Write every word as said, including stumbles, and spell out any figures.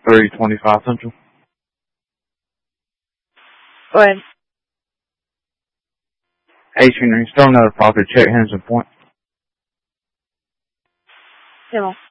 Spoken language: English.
three twenty-five Central. Go ahead. Hey, Henry, still another property check, Henderson Point. Still.